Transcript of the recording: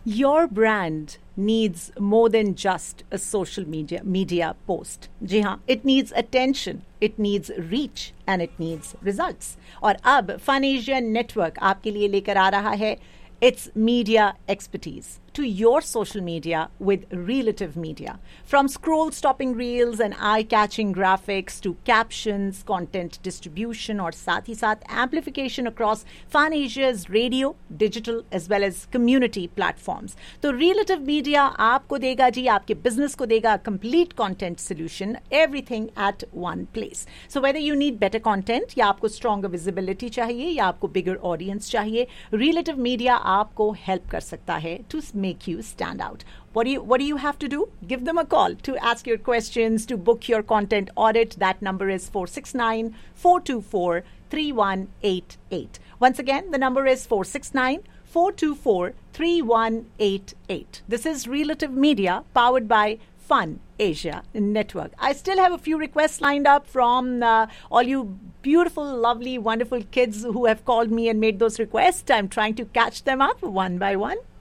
Your brand needs more than just a social media post. जी हाँ, it needs attention, it needs reach and it needs results. और अब Fun Asia Network आपके लिए लेकर आ रहा है its media expertise to your social media with Relative Media. From scroll-stopping reels and eye-catching graphics to captions, content distribution और साथ ही साथ amplification across Fun Asia's radio, digital as well as community platforms. तो Relative Media आपको देगा जी, आपके business को देगा complete content solution, everything at one place. So whether you need better content या आपको stronger visibility चाहिए या आपको bigger audience चाहिए, Relative Media आपको help कर सकता है to make you stand out. What do you have to do? Give them a call to ask your questions, to book your content audit. That number is 469-424-3188. Once again, the number is 469-424-3188. This is Relative Media powered by Fun Asia Network. I still have a few requests lined up from all you beautiful, lovely, wonderful kids who have called me and made those requests. I'm trying to catch them up one by one.